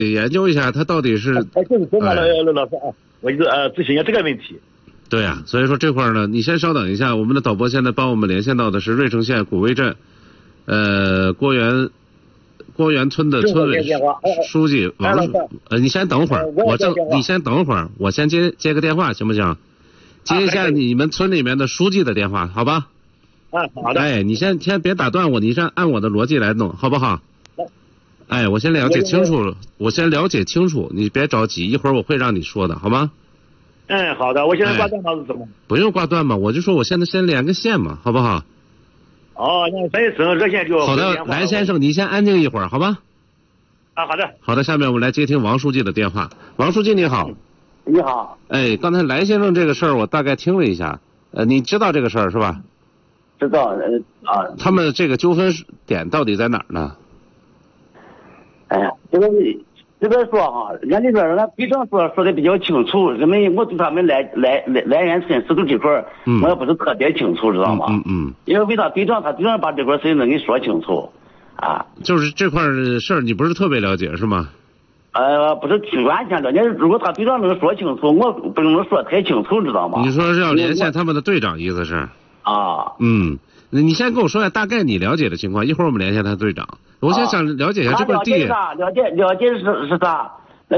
研究一下他到底是。 就是说嘛，老师啊，我就是咨询一下这个问题。 对呀，所以说这块呢，你先稍等一下，我们的导播现在帮我们连线到的是芮城县古威镇，郭园村的村委书记王你先等会儿，你先等会儿，我先接个电话行不行？接一下你们村里面的书记的电话，好吧？ 好的。 哎，你先别打断我，你先按我的逻辑来弄，好不好？哎，我先了解清楚，你别着急，一会儿我会让你说的，好吗？ 好的，我现在挂断它是什么？ 不用挂断嘛，我就说我现在先连个线嘛，好不好？ 那咱也省热线就好的，来先生，你先安静一会儿，好吧？ 好的。 好的，下面我们来接听王书记的电话。王书记你好。 你好。 哎，刚才来先生这个事儿我大概听了一下，你知道这个事儿是吧？ 知道。 他们这个纠纷点到底在哪儿呢？ 哎呀，这个说哈，人家那边人队长说的比较清楚，我对他们来源身世这块我也不是特别清楚，知道吗？因为他队长把这块事情能给说清楚啊。就是这块事儿你不是特别了解是吗？不是完全了解，如果他队长能说清楚，我不能说太清楚，知道吗？你说是要连线他们的队长，意思是？你先跟我说一下大概你了解的情况，一会儿我们连线他队长。我先想了解一下这块地。了解是啥？这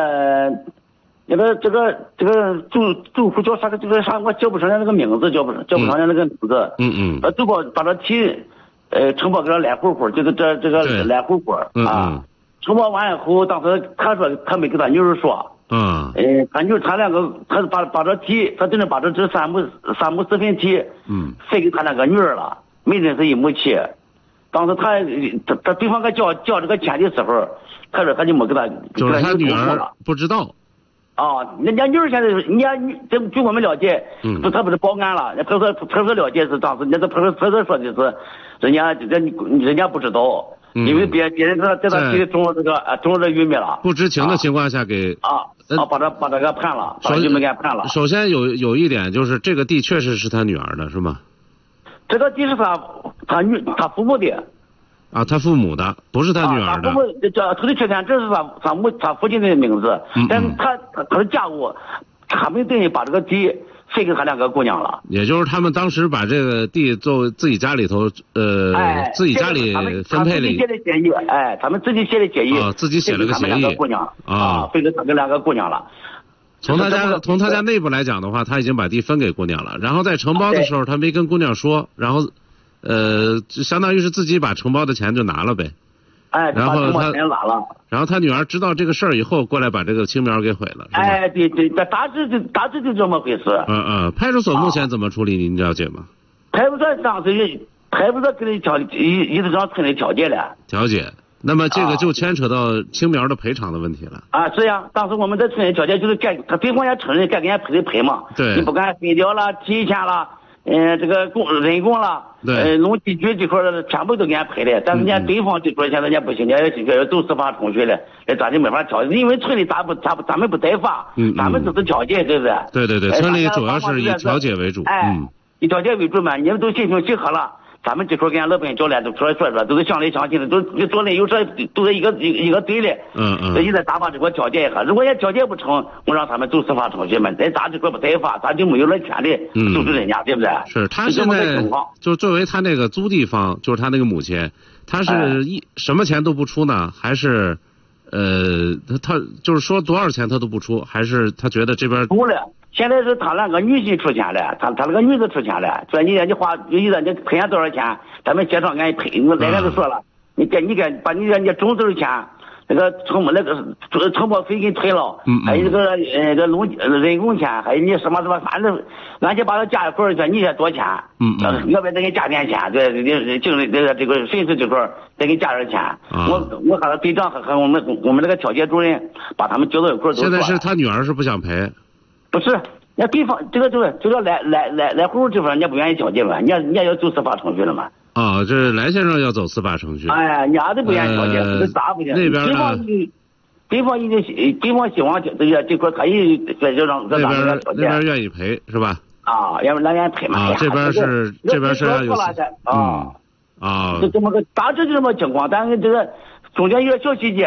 个住户叫啥？这个啥？我叫不上来那个名字，叫不上来那个名字。就把这地承包给他来户，这个来户啊。承包完以后，当时他说他没跟他女儿说。他两个他把这地，他真的把这3亩4分地，分给他那个女儿了，每人是1亩7。当时他对方给交这个钱的时候，他说他就没给他，就是他女儿不知道。人家女儿现在据我们了解，他不是报案了，人家派出所了解是当时人家派出所说的是，人家不知道。因为别人在他地里种了这玉米了，不知情的情况下给把这个判了，把玉米给判了。首先有一点就是这个地确实是他女儿的，是吗？这个地是他父母的。他父母的，不是他女儿的。他父母土地确权这是他父亲的名字，但是他是家务，他们等于把这个地分给他两个姑娘了，也就是他们当时把这个地作为自己家里头自己家里分配了，他们自己写的协议，自己写了个协议，分给他们两个姑娘了。从他家内部来讲的话，他已经把地分给姑娘了，然后在承包的时候他没跟姑娘说，然后相当于是自己把承包的钱就拿了呗。然后他女儿知道这个事儿以后，过来把这个青苗给毁了。对，大致就这么回事。派出所目前怎么处理？您了解吗？派出所当时跟你一直让村里调解了。调解，那么这个就牵扯到青苗的赔偿的问题了。是呀，当时我们在村里调解就是他对方也承认该给人家赔嘛。对。你不敢分掉了，提前了。这个人工了，农机局这块的全部都给人家赔了，但是人家对方这块现在人家不行，人家要走司法程序了，咱就没法调解，因为村里咱们不代法，咱们只是调解，对不对？对，村里主要是以调解为主，以调解为主嘛，你们都心平气和了。咱们这块跟人家老百姓交流都说，都是相邻相亲的，都做人有事都是一个队的。现在咱把这块调解一下，如果也调解不成，我让他们走司法程序嘛。在咱这块不代法，咱就没有了权利阻止人家，对不对？是他现在就作为他那个租地方，就是他那个母亲，他是什么钱都不出呢？还是他就是说多少钱他都不出，还是他觉得这边出了？现在是他那个女婿出钱了，他那个女子出钱了，说你赔俺多少钱，咱们协商俺赔。我来都说了，你把你种子的钱，那个承包费给你退了，还有这个人工钱，还有你什么，反正俺就把它加一块儿，你先多钱，要不然再给你加点钱，对，就是这个损失这块再给你加点钱。我和他队长和我们那个调解主任把他们叫到一块儿。现在是他女儿是不想赔。不是，人家对方这个来户这方人家不愿意调解嘛，人家要走司法程序了嘛。这来先生要走司法程序。人家都不愿意调解，这咋不行？那边对方希望这块他也就让那边愿意赔是吧？要不然愿意赔嘛。这边是要有就这么个大致就这么情况，但是这个中间有点小细节。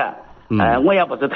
我也不是太